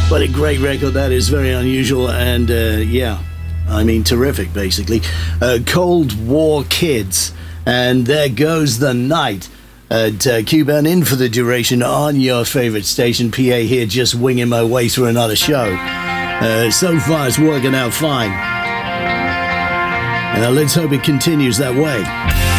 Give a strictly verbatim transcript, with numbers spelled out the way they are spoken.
What a great record that is. Very unusual and, uh, yeah, I mean, terrific, basically. Uh, Cold War Kids. And There Goes the Night. At uh, Q-Burn in for the duration on your favourite station. P A here, just winging my way through another show. Uh, so far, it's working out fine. And uh, let's hope it continues that way.